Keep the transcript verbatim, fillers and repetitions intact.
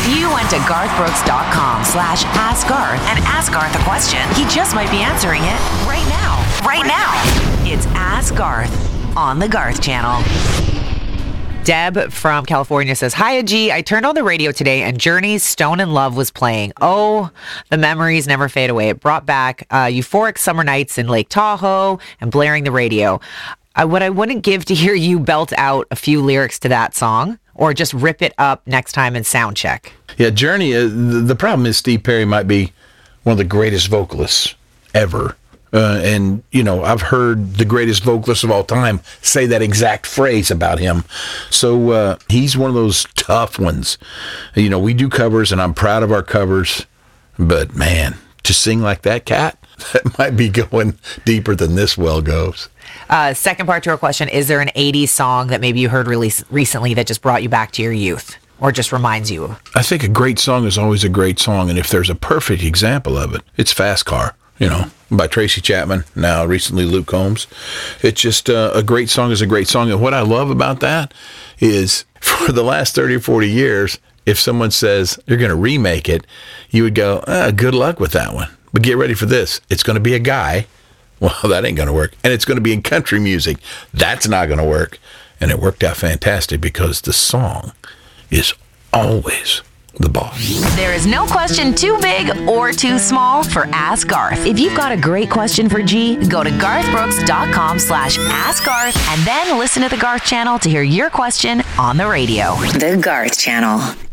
If you went to garthbrooks.com slash ask Garth and ask Garth a question, he just might be answering it right now. Right now. It's Ask Garth on the Garth Channel. Deb from California says, Hiya, G. I turned on the radio today and Journey's Stone in Love was playing. Oh, the memories never fade away. It brought back uh, euphoric summer nights in Lake Tahoe and blaring the radio. Uh, what I wouldn't give to hear you belt out a few lyrics to that song or just rip it up next time in sound check. Yeah, Journey, uh, the, the problem is Steve Perry might be one of the greatest vocalists ever. Uh, and, you know, I've heard the greatest vocalist of all time say that exact phrase about him. So uh, he's one of those tough ones. You know, we do covers, and I'm proud of our covers. But, man, to sing like that, Cat, that might be going deeper than this well goes. Uh, second part to our question, is there an eighties song that maybe you heard really recently that just brought you back to your youth or just reminds you? I think a great song is always a great song. And if there's a perfect example of it, it's Fast Car. You know, by Tracy Chapman, now recently Luke Combs. It's just uh, a great song is a great song. And what I love about that is for the last thirty or forty years, if someone says you're going to remake it, you would go, ah, good luck with that one. But get ready for this. It's going to be a guy. Well, that ain't going to work. And it's going to be in country music. That's not going to work. And it worked out fantastic because the song is always the boss. There is no question too big or too small for Ask Garth. If you've got a great question for G, go to garthbrooks.com slash ask Garth and then listen to the Garth Channel to hear your question on the radio. The Garth Channel.